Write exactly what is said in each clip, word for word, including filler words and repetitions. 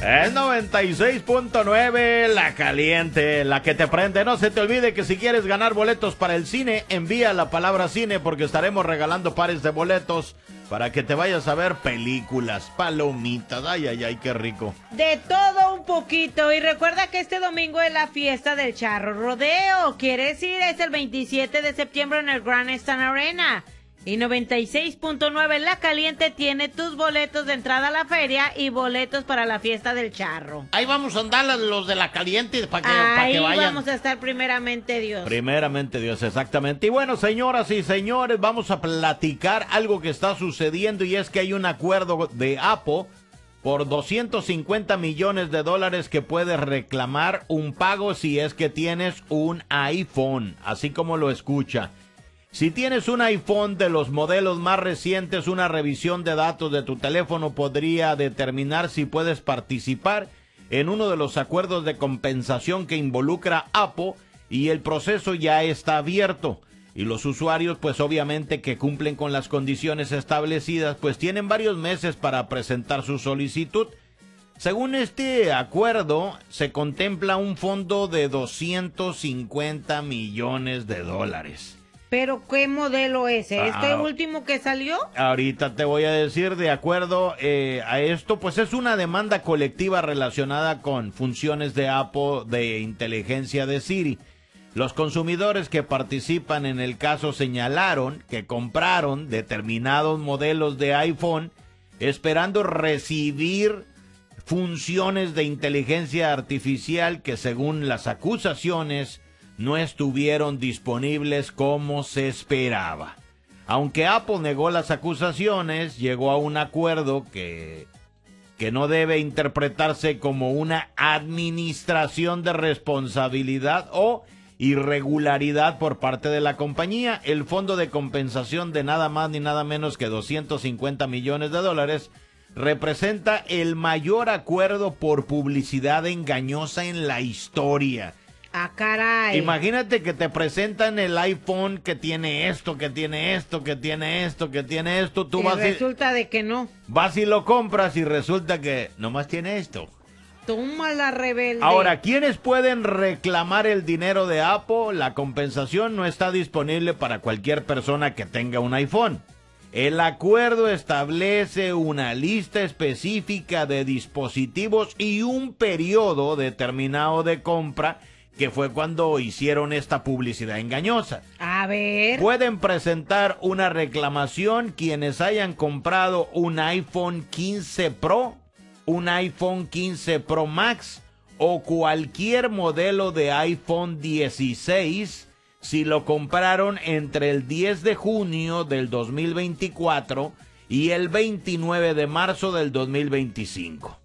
Es noventa y seis punto nueve, la caliente, la que te prende. No se te olvide que si quieres ganar boletos para el cine, envía la palabra cine porque estaremos regalando pares de boletos para que te vayas a ver películas, palomitas. Ay, ay, ay, qué rico. De todo un poquito. Y recuerda que este domingo es la fiesta del Charro Rodeo. ¿Quieres ir? Es el veintisiete de septiembre en el Grand Stand Arena. Y noventa y seis punto nueve La Caliente tiene tus boletos de entrada a la feria y boletos para la fiesta del Charro. Ahí vamos a andar los de La Caliente para que, pa que vayan. Ahí vamos a estar primeramente Dios. Primeramente Dios, exactamente. Y bueno, señoras y señores, vamos a platicar algo que está sucediendo y es que hay un acuerdo de Apple por doscientos cincuenta millones de dólares que puedes reclamar un pago si es que tienes un iPhone, así como lo escucha. Si tienes un iPhone de los modelos más recientes, una revisión de datos de tu teléfono podría determinar si puedes participar en uno de los acuerdos de compensación que involucra Apple y el proceso ya está abierto. Y los usuarios, pues obviamente que cumplen con las condiciones establecidas, pues tienen varios meses para presentar su solicitud. Según este acuerdo, se contempla un fondo de doscientos cincuenta millones de dólares. ¿Pero qué modelo es? ¿Este ah, último que salió? Ahorita te voy a decir, de acuerdo eh, a esto, pues es una demanda colectiva relacionada con funciones de Apple de inteligencia de Siri. Los consumidores que participan en el caso señalaron que compraron determinados modelos de iPhone esperando recibir funciones de inteligencia artificial que, según las acusaciones, no estuvieron disponibles como se esperaba. Aunque Apple negó las acusaciones, llegó a un acuerdo que, que no debe interpretarse como una administración de responsabilidad o irregularidad por parte de la compañía. El fondo de compensación de nada más ni nada menos que doscientos cincuenta millones de dólares representa el mayor acuerdo por publicidad engañosa en la historia. Ah, caray. Imagínate que te presentan el iPhone que tiene esto, que tiene esto, que tiene esto, que tiene esto. Tú y vas resulta y, de que no. Vas y lo compras y resulta que nomás tiene esto. Toma la rebelde. Ahora, ¿quiénes pueden reclamar el dinero de Apple? La compensación no está disponible para cualquier persona que tenga un iPhone. El acuerdo establece una lista específica de dispositivos y un periodo determinado de compra, que fue cuando hicieron esta publicidad engañosa. A ver. Pueden presentar una reclamación quienes hayan comprado un iPhone quince Pro, un iPhone quince Pro Max o cualquier modelo de iPhone dieciséis si lo compraron entre el diez de junio del dos mil veinticuatro y el veintinueve de marzo del dos mil veinticinco.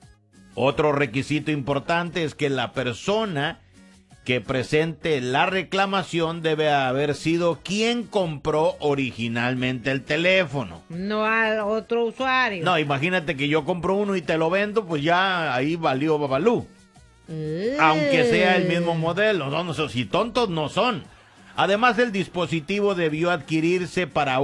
Otro requisito importante es que la persona que presente la reclamación debe haber sido quien compró originalmente el teléfono. No a otro usuario. No, imagínate que yo compro uno y te lo vendo, pues ya ahí valió babalú. Uh. Aunque sea el mismo modelo. No, no, si tontos no son. Además, el dispositivo debió adquirirse para